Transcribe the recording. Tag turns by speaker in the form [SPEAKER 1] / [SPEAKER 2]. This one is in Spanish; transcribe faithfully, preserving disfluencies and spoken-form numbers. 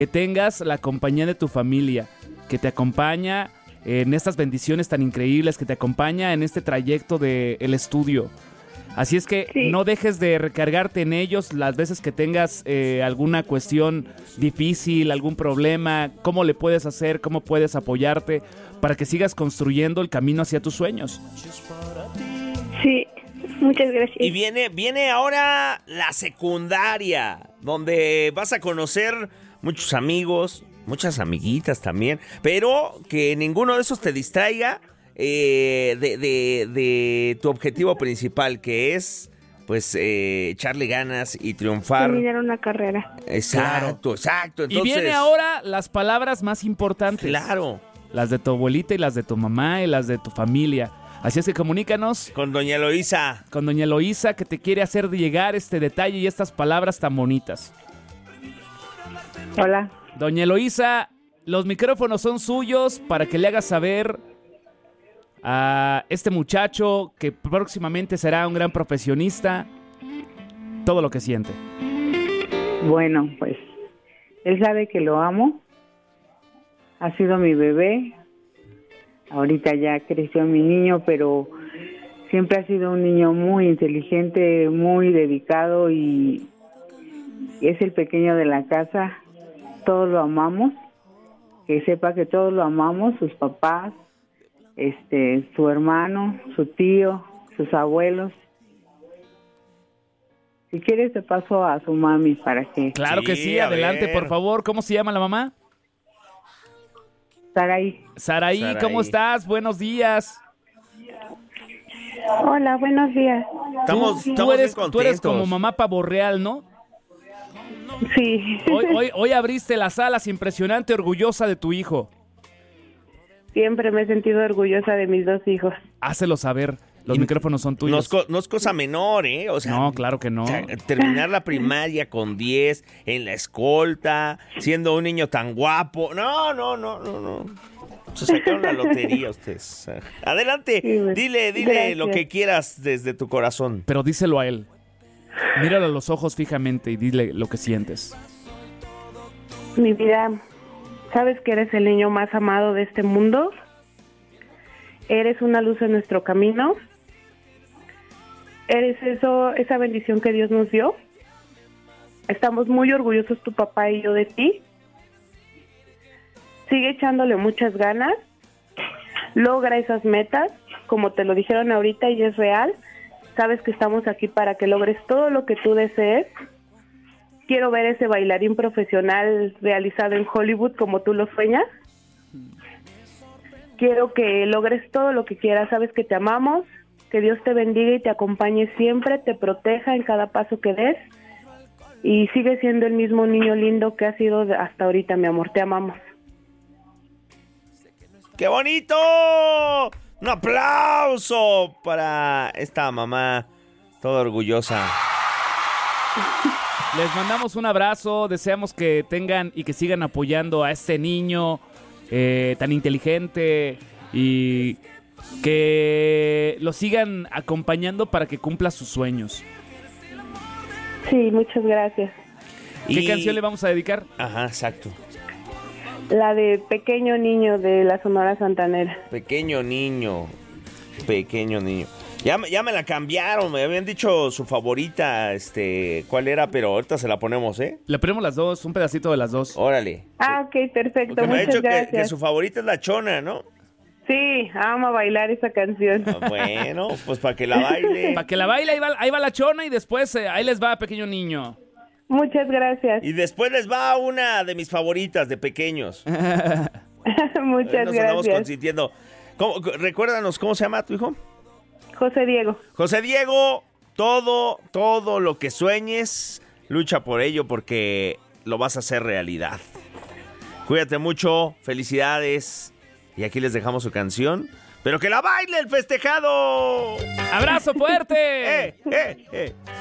[SPEAKER 1] que tengas la compañía de tu familia, que te acompaña en estas bendiciones tan increíbles, que te acompaña en este trayecto del estudio. Así es que sí. No dejes de recargarte en ellos las veces que tengas eh, alguna cuestión difícil, algún problema, cómo le puedes hacer, cómo puedes apoyarte para que sigas construyendo el camino hacia tus sueños.
[SPEAKER 2] Sí, muchas gracias.
[SPEAKER 3] Y viene, viene ahora la secundaria, donde vas a conocer muchos amigos, muchas amiguitas también, pero que ninguno de esos te distraiga Eh, de, de, de tu objetivo principal, que es pues eh, echarle ganas y triunfar.
[SPEAKER 2] Terminar una carrera.
[SPEAKER 3] Exacto, claro. exacto. Entonces,
[SPEAKER 1] y viene ahora las palabras más importantes.
[SPEAKER 3] Claro.
[SPEAKER 1] Las de tu abuelita y las de tu mamá y las de tu familia. Así es que comunícanos.
[SPEAKER 3] Con doña Eloísa.
[SPEAKER 1] Con doña Eloísa, que te quiere hacer llegar este detalle y estas palabras tan bonitas.
[SPEAKER 2] Hola.
[SPEAKER 1] Doña Eloísa, los micrófonos son suyos para que le hagas saber a este muchacho que próximamente será un gran profesionista todo lo que siente.
[SPEAKER 4] Bueno, pues él sabe que lo amo. Ha sido mi bebé. Ahorita ya creció mi niño, pero siempre ha sido un niño muy inteligente, muy dedicado y es el pequeño de la casa. Todos lo amamos. Que sepa que todos lo amamos, sus papás, este, su hermano, su tío, sus abuelos. Si quieres te paso a su mami para que...
[SPEAKER 1] Claro sí, que sí, adelante, ver. Por favor. ¿Cómo se llama la mamá?
[SPEAKER 4] Saraí.
[SPEAKER 1] Saraí, Saraí, ¿cómo estás? Buenos días.
[SPEAKER 2] Hola, buenos días.
[SPEAKER 3] Estamos,
[SPEAKER 1] tú,
[SPEAKER 3] estamos
[SPEAKER 1] tú, eres,
[SPEAKER 3] bien
[SPEAKER 1] tú eres como mamá pavo real, ¿no?
[SPEAKER 2] Sí.
[SPEAKER 1] Hoy, hoy, hoy abriste las alas, impresionante, orgullosa de tu hijo.
[SPEAKER 2] Siempre me he sentido orgullosa de mis dos hijos.
[SPEAKER 1] Hácelo saber, los y micrófonos son tuyos.
[SPEAKER 3] No es, co- no es cosa menor, ¿eh? O sea,
[SPEAKER 1] no, claro que no.
[SPEAKER 3] O sea, terminar la primaria con diez, en la escolta, siendo un niño tan guapo. No, no, no, no, no. Se sacaron la lotería ustedes. Adelante, sí, dile, dile gracias. Lo que quieras desde tu corazón.
[SPEAKER 1] Pero díselo a él. Míralo a los ojos fijamente y dile lo que sientes.
[SPEAKER 2] Mi vida, ¿sabes que eres el niño más amado de este mundo? Eres una luz en nuestro camino. Eres eso, esa bendición que Dios nos dio. Estamos muy orgullosos tu papá y yo de ti. Sigue echándole muchas ganas. Logra esas metas, como te lo dijeron ahorita y es real. Sabes que estamos aquí para que logres todo lo que tú desees. Quiero ver ese bailarín profesional realizado en Hollywood como tú lo sueñas. Quiero que logres todo lo que quieras. Sabes que te amamos, que Dios te bendiga y te acompañe siempre, te proteja en cada paso que des. Y sigue siendo el mismo niño lindo que has sido hasta ahorita, mi amor. Te amamos.
[SPEAKER 3] ¡Qué bonito! Un aplauso para esta mamá toda orgullosa.
[SPEAKER 1] Les mandamos un abrazo, deseamos que tengan y que sigan apoyando a este niño eh, tan inteligente y que lo sigan acompañando para que cumpla sus sueños.
[SPEAKER 2] Sí, muchas gracias.
[SPEAKER 1] ¿Qué
[SPEAKER 3] y...
[SPEAKER 1] canción le vamos a dedicar?
[SPEAKER 3] Ajá, exacto.
[SPEAKER 2] La de Pequeño Niño de la Sonora Santanera.
[SPEAKER 3] Pequeño niño, pequeño niño. Ya, ya me la cambiaron, me habían dicho su favorita, este, cuál era, pero ahorita se la ponemos, ¿eh?
[SPEAKER 1] Le ponemos las dos, un pedacito de las dos.
[SPEAKER 3] Órale.
[SPEAKER 2] Ah, ok, perfecto,
[SPEAKER 3] porque
[SPEAKER 2] muchas
[SPEAKER 3] me ha dicho
[SPEAKER 2] gracias.
[SPEAKER 3] que, que su favorita es la Chona, ¿no?
[SPEAKER 2] Sí, amo bailar esa canción.
[SPEAKER 3] Ah, bueno, pues para que la baile.
[SPEAKER 1] Para que la baile, ahí va, ahí va la Chona y después eh, ahí les va Pequeño Niño.
[SPEAKER 2] Muchas gracias.
[SPEAKER 3] Y después les va una de mis favoritas de pequeños.
[SPEAKER 2] Muchas
[SPEAKER 3] Nos
[SPEAKER 2] gracias.
[SPEAKER 3] andamos consintiendo. ¿Cómo, recuérdanos, ¿cómo se llama tu hijo?
[SPEAKER 2] José Diego.
[SPEAKER 3] José Diego, todo, todo lo que sueñes, lucha por ello porque lo vas a hacer realidad. Cuídate mucho, felicidades. Y aquí les dejamos su canción. ¡Pero que la baile el festejado!
[SPEAKER 1] ¡Abrazo fuerte!
[SPEAKER 3] ¡Eh, eh, eh!